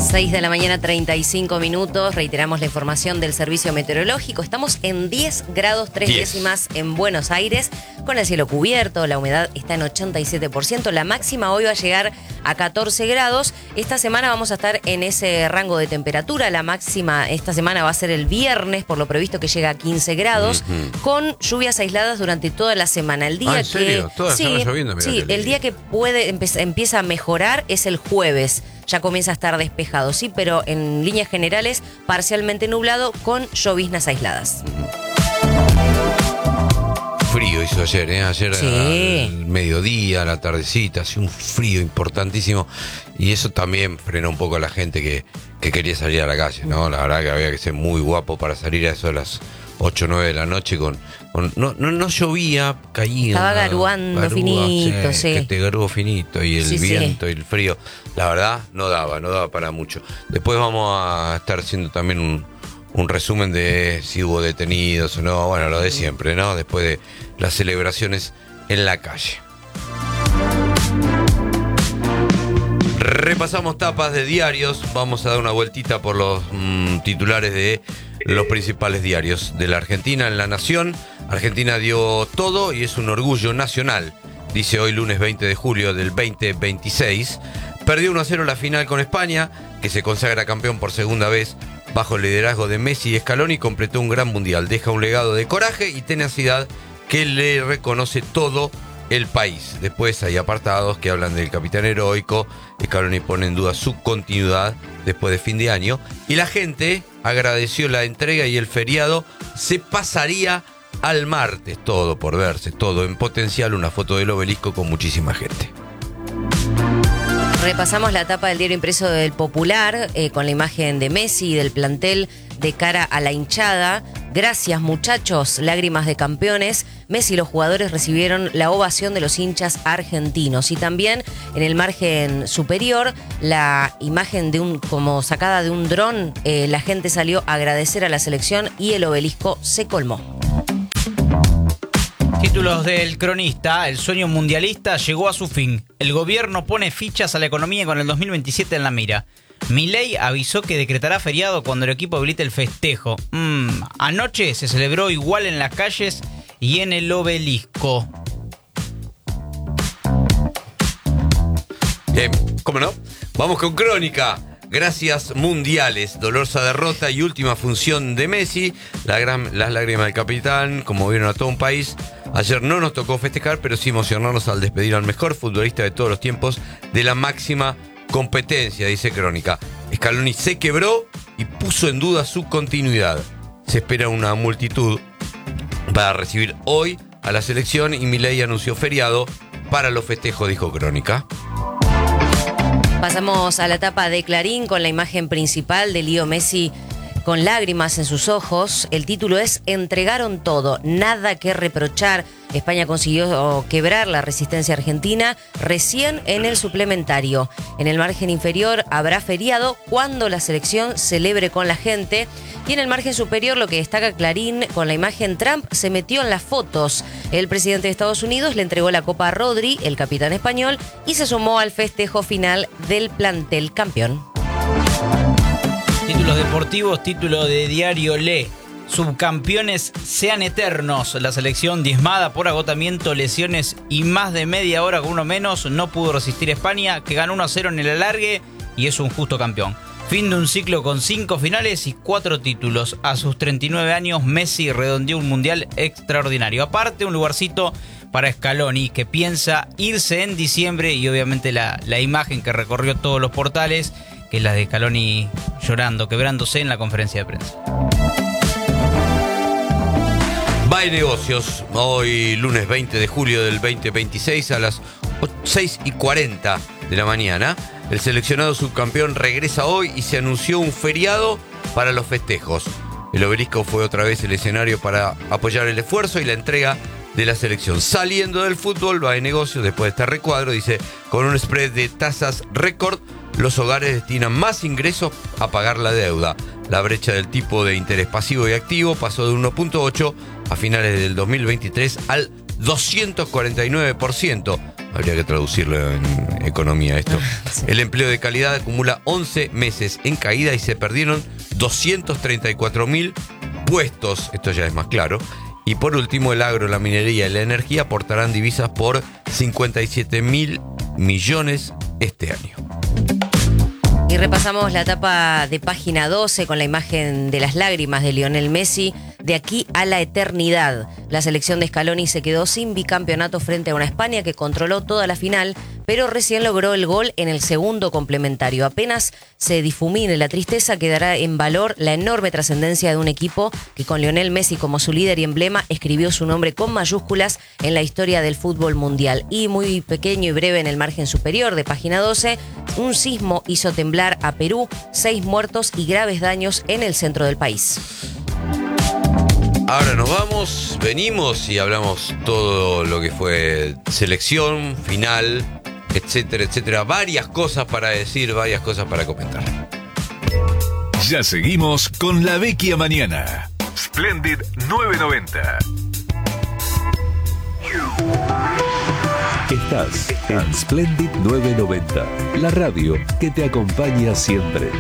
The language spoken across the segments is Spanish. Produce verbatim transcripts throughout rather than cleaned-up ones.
seis de la mañana, treinta y cinco minutos. Reiteramos la información del Servicio Meteorológico. Estamos en diez grados tres décimas en Buenos Aires, con el cielo cubierto. La humedad está en ochenta y siete por ciento. La máxima hoy va a llegar a catorce grados. Esta semana vamos a estar en ese rango de temperatura. La máxima esta semana va a ser el viernes, por lo previsto que llega a quince grados, uh-huh. con lluvias aisladas durante toda la semana. El día ah, ¿en que serio? Toda la sí, semana lloviendo, sí, que el día que puede empe- empieza a mejorar es el jueves. Ya comienza a estar despejado, sí, pero en líneas generales parcialmente nublado con lloviznas aisladas. Frío hizo ayer, ¿eh? Ayer sí. al mediodía, a la tardecita, hacía un frío importantísimo y eso también frenó un poco a la gente que, que quería salir a la calle, ¿no? La verdad que había que ser muy guapo para salir a eso a las ocho o nueve de la noche con... con no, no, no llovía, caía. Estaba garuando garúa, finito, sí. sí. Que te garuó finito y el sí, viento sí. y el frío. La verdad, no daba, no daba para mucho. Después vamos a estar haciendo también un, un resumen de si hubo detenidos o no. Bueno, lo de siempre, ¿no? Después de las celebraciones en la calle. Repasamos tapas de diarios. Vamos a dar una vueltita por los mmm, titulares de los principales diarios de la Argentina. En La Nación, Argentina dio todo y es un orgullo nacional, dice hoy lunes veinte de julio del veinte veintiséis. Perdió uno a cero la final con España, que se consagra campeón por segunda vez bajo el liderazgo de Messi y Scaloni, y completó un gran mundial. Deja un legado de coraje y tenacidad que le reconoce todo el país. Después hay apartados que hablan del capitán heroico. Scaloni pone en duda su continuidad después de fin de año. Y la gente agradeció la entrega y el feriado se pasaría al martes. Todo por verse, todo en potencial. Una foto del obelisco con muchísima gente. Repasamos la tapa del diario impreso del Popular, eh, con la imagen de Messi y del plantel de cara a la hinchada. Gracias, muchachos, lágrimas de campeones. Messi y los jugadores recibieron la ovación de los hinchas argentinos. Y también en el margen superior, la imagen de un como sacada de un dron. Eh, la gente salió a agradecer a la selección y el obelisco se colmó. Títulos del Cronista. El sueño mundialista llegó a su fin. El gobierno pone fichas a la economía con el dos mil veintisiete en la mira. Milei avisó que decretará feriado cuando el equipo habilite el festejo. Mm, anoche se celebró igual en las calles y en el obelisco. Bien, ¿cómo no? Vamos con Crónica. Gracias mundiales, dolorosa derrota y última función de Messi. La gran, las lágrimas del capitán, como vieron a todo un país. Ayer no nos tocó festejar, pero sí emocionarnos al despedir al mejor futbolista de todos los tiempos de la máxima competencia, dice Crónica. Scaloni se quebró y puso en duda su continuidad. Se espera una multitud para recibir hoy a la selección y Milei anunció feriado para los festejos, dijo Crónica. Pasamos a la tapa de Clarín con la imagen principal de Leo Messi con lágrimas en sus ojos. El título es Entregaron todo, nada que reprochar. España consiguió quebrar la resistencia argentina recién en el suplementario. En el margen inferior habrá feriado cuando la selección celebre con la gente. Y en el margen superior, lo que destaca Clarín, con la imagen Trump se metió en las fotos. El presidente de Estados Unidos le entregó la copa a Rodri, el capitán español, y se sumó al festejo final del plantel campeón. Títulos deportivos, título de Diario Le. Subcampeones sean eternos. La selección diezmada por agotamiento, lesiones y más de media hora con uno menos no pudo resistir a España, que ganó uno a cero en el alargue y es un justo campeón. Fin de un ciclo con cinco finales y cuatro títulos. A sus treinta y nueve años, Messi redondeó un mundial extraordinario. Aparte, un lugarcito para Scaloni, que piensa irse en diciembre, y obviamente la, la imagen que recorrió todos los portales, que es la de Scaloni llorando, quebrándose en la conferencia de prensa. Va y negocios, hoy lunes veinte de julio del veinte veintiséis a las seis y cuarenta de la mañana. El seleccionado subcampeón regresa hoy y se anunció un feriado para los festejos. El obelisco fue otra vez el escenario para apoyar el esfuerzo y la entrega de la selección. Saliendo del fútbol, va de negocios después de este recuadro, dice, con un spread de tasas récord, los hogares destinan más ingresos a pagar la deuda. La brecha del tipo de interés pasivo y activo pasó de uno punto ocho a finales del dos mil veintitrés al doscientos cuarenta y nueve por ciento. Habría que traducirlo en economía esto. Sí. El empleo de calidad acumula once meses en caída y se perdieron doscientos treinta y cuatro mil puestos. Esto ya es más claro. Y por último, el agro, la minería y la energía aportarán divisas por cincuenta y siete mil millones este año. Y repasamos la etapa de página doce con la imagen de las lágrimas de Lionel Messi. De aquí a la eternidad. La selección de Scaloni se quedó sin bicampeonato frente a una España que controló toda la final, pero recién logró el gol en el segundo complementario. Apenas se difumine la tristeza, quedará en valor la enorme trascendencia de un equipo que con Lionel Messi como su líder y emblema escribió su nombre con mayúsculas en la historia del fútbol mundial. Y muy pequeño y breve en el margen superior de página doce, un sismo hizo temblar a Perú, seis muertos y graves daños en el centro del país. Ahora nos vamos, venimos y hablamos todo lo que fue selección, final, etcétera, etcétera. Varias cosas para decir, varias cosas para comentar. Ya seguimos con La Vecchia Mañana. Splendid novecientos noventa. Estás en Splendid novecientos noventa, la radio que te acompaña siempre.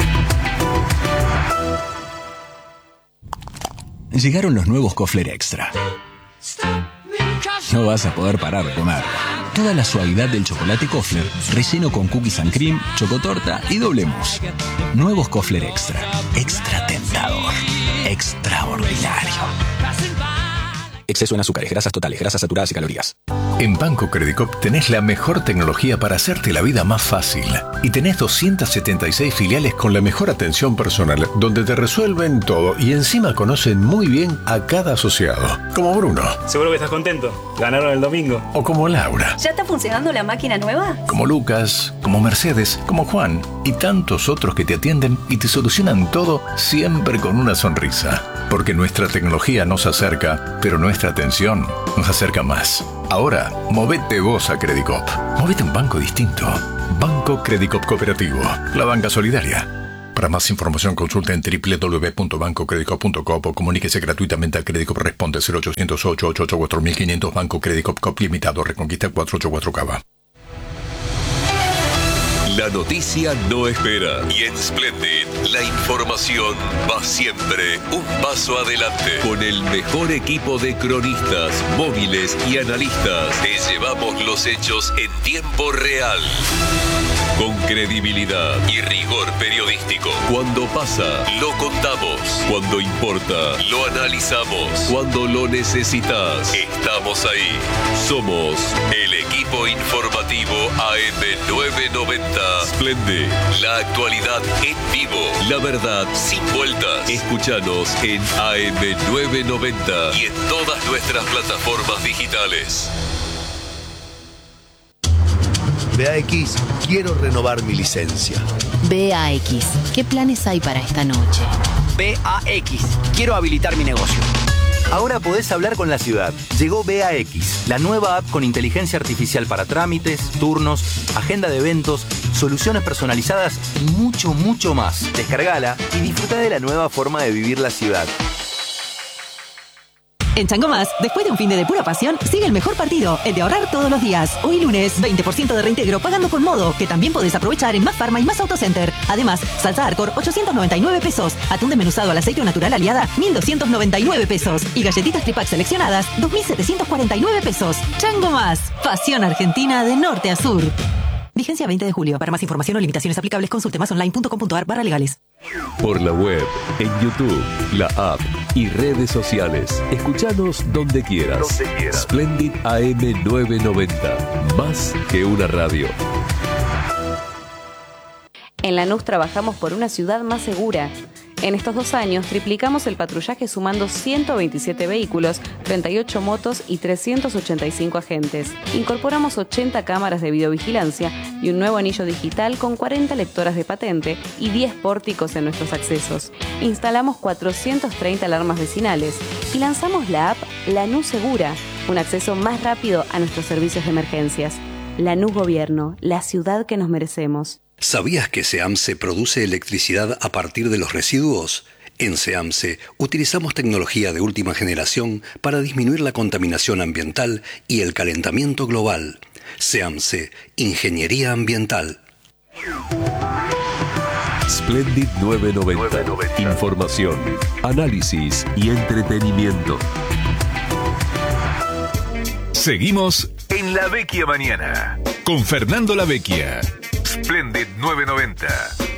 Llegaron los nuevos Kofler Extra. No vas a poder parar de comer. Toda la suavidad del chocolate Kofler, relleno con cookies and cream, chocotorta y doble mousse. Nuevos Kofler Extra. Extra tentador. Extraordinario. Exceso en azúcares, grasas totales, grasas saturadas y calorías. En Banco Credicop tenés la mejor tecnología para hacerte la vida más fácil. Y tenés doscientas setenta y seis filiales con la mejor atención personal, donde te resuelven todo y encima conocen muy bien a cada asociado. Como Bruno. Seguro que estás contento. Ganaron el domingo. O como Laura. ¿Ya está funcionando la máquina nueva? Como Lucas, como Mercedes, como Juan y tantos otros que te atienden y te solucionan todo siempre con una sonrisa. Porque nuestra tecnología nos acerca, pero nuestra atención nos acerca más. Ahora, movete vos a Credicop. Movete a un banco distinto. Banco Credicop Cooperativo. La banca solidaria. Para más información consulta en doble u doble u doble u punto banco credicop punto com o comuníquese gratuitamente a Credicop. Responde cero ochocientos ocho ocho ocho cuatro mil quinientos. Banco Credicop Cop Limitado. Reconquista cuatrocientos ochenta y cuatro Cava. La noticia no espera. Y en Splendid, la información va siempre un paso adelante. Con el mejor equipo de cronistas, móviles y analistas, te llevamos los hechos en tiempo real. Con credibilidad y rigor periodístico. Cuando pasa, lo contamos. Cuando importa, lo analizamos. Cuando lo necesitas, estamos ahí. Somos el equipo informativo A M novecientos noventa. Splendid, la actualidad en vivo. La verdad sin vueltas. Escúchanos en A M novecientos noventa y en todas nuestras plataformas digitales. B A X, quiero renovar mi licencia. B A X, ¿qué planes hay para esta noche? B A X, quiero habilitar mi negocio. Ahora podés hablar con la ciudad. Llegó B A X, la nueva app con inteligencia artificial para trámites, turnos, agenda de eventos, soluciones personalizadas y mucho, mucho más. Descargala y disfruta de la nueva forma de vivir la ciudad. En Chango Más, después de un fin de, de pura pasión, sigue el mejor partido, el de ahorrar todos los días. Hoy lunes, veinte por ciento de reintegro pagando con Modo, que también podés aprovechar en Más Farma y Más Autocenter. Además, salsa Arcor, ochocientos noventa y nueve pesos. Atún desmenuzado al aceite natural Aliada, mil doscientos noventa y nueve pesos. Y galletitas Tripac seleccionadas, dos mil setecientos cuarenta y nueve pesos. Chango Más, pasión argentina de norte a sur. Vigencia veinte de julio. Para más información o limitaciones aplicables, consulte másonline punto com punto a r barra legales. Por la web, en YouTube, la app y redes sociales. Escuchanos donde quieras. Donde quieras. Splendid A M novecientos noventa. Más que una radio. En Lanús trabajamos por una ciudad más segura. En estos dos años triplicamos el patrullaje sumando ciento veintisiete vehículos, treinta y ocho motos y trescientos ochenta y cinco agentes. Incorporamos ochenta cámaras de videovigilancia y un nuevo anillo digital con cuarenta lectoras de patente y diez pórticos en nuestros accesos. Instalamos cuatrocientas treinta alarmas vecinales y lanzamos la app Lanús Segura, un acceso más rápido a nuestros servicios de emergencias. Lanús Gobierno, la ciudad que nos merecemos. ¿Sabías que SEAMSE produce electricidad a partir de los residuos? En SEAMSE utilizamos tecnología de última generación para disminuir la contaminación ambiental y el calentamiento global. SEAMSE, Ingeniería Ambiental. Splendid novecientos noventa. Información, análisis y entretenimiento. Seguimos en La Vecchia Mañana con Fernando La Vecchia. Splendid novecientos noventa.